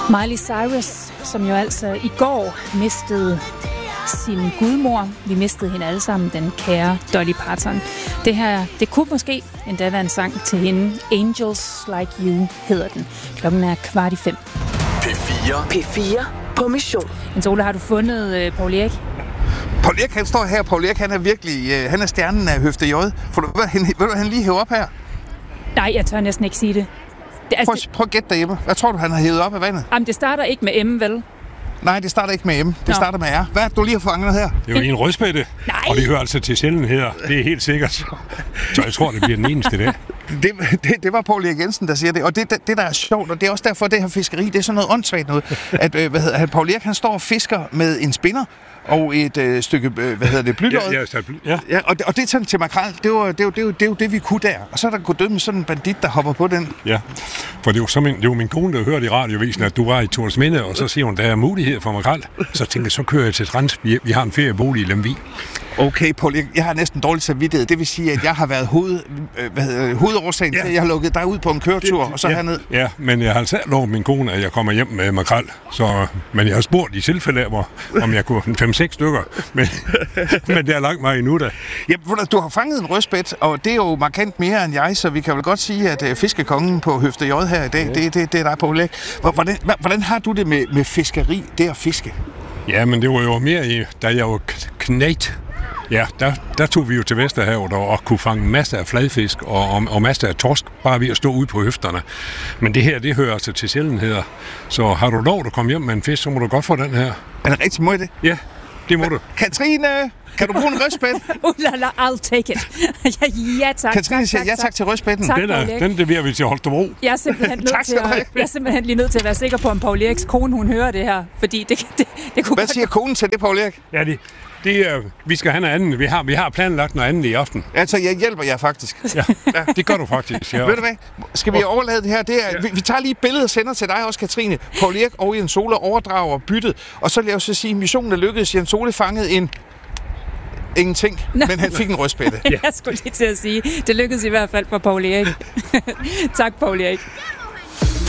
Miley Cyrus, som jo altså i går mistede sin gudmor. Vi mistede hende alle sammen, den kære Dolly Parton. Det her, det kunne måske endda være en sang til hende. Angels Like You hedder den. Klokken er 4:15. P4 på mission. Jens Ole, har du fundet Poul Erik? Paul Erik, han står her. Paul Erik, han er virkelig, han er stjernen af Høfde J. Vil du han lige hæve op her? Nej, jeg tør næsten ikke sige det. Prøv at gætte derhjemme. Hvad tror du, han har hævet op af vandet? Jamen, det starter ikke med M, vel? Nej, det starter ikke med M. Det starter med R. Hvad er det, du lige har fanget her? Det er jo lige en rødspætte. Nej. Og det hører altså til sjældenheder. Det er helt sikkert. Så jeg tror, det bliver den eneste dag. Det var Poul Erik Jensen, der siger det. Og det der er sjovt, og det er også derfor, det her fiskeri, det er sådan noget åndssvagt noget. At Poul Erik, han står og fisker med en spinner og et stykke, blylod. Ja, og det er til makrel. Det er jo det, vi kunne der. Og så er der gået død med sådan en bandit, der hopper på den. Ja, for det var min kone, der hørte i radiovisen, at du var i Thorsminde, og så siger hun, der er mulighed for makrel. Så tænkte jeg, så kører jeg til Trans. Vi har en feriebolig i Lemvig. Okay, Poul, jeg har næsten dårligt samvittighed. Det vil sige, at jeg har været hovedårsagen til, at jeg har lukket dig ud på en køretur, og så herned. Ja, men jeg har altså lovet min kone, at jeg kommer hjem med makrel. Men jeg har spurgt i tilfælde af, om jeg kunne 5-6 stykker. Men det er langt mig endnu da. Ja, du har fanget en rødspæt, og det er jo markant mere end jeg, så vi kan vel godt sige, at fiskekongen på Høfde J her i dag, det er dig, Poul Erik. Hvordan har du det med fiskeri, det at fiske? Ja, men det var jo mere, da jeg var knægt. Ja, der tog vi jo til Vesterhavet og kunne fange masser af fladfisk og masser af torsk, bare ved at stå ude på høfterne. Men det her, det hører altså til sjældenheder. Så har du lov at komme hjem med en fisk, så må du godt få den her. Er det rigtig meget det? Ja, det må du. Katrine, kan du bruge en rødspæt? I'll take it. Ja, tak. Katrine siger ja tak til rødspætten. Tak, den leverer vi til Holstebro. Jeg er simpelthen lige nødt til at være sikker på, om Poul Eriks kone, hun hører det her. Fordi det kunne. Hvad siger konen til det, Poul Erik? Ja, vi skal have noget andet. Vi har planlagt noget andet i aften. Altså, jeg hjælper jer faktisk. Ja, det gør du faktisk. Ja. Ved du hvad? Skal vi overlade det her? Vi tager lige et billede og sender til dig også, Katrine. Poul Erik og Jens Ole overdrager byttet. Og så vil jeg jo så sige, at missionen er lykkedes. Jens Ole fangede ingenting, men han fik en rødspætte. Jeg skulle lige til at sige, det lykkedes i hvert fald for Poul Erik. Tak, Poul Erik.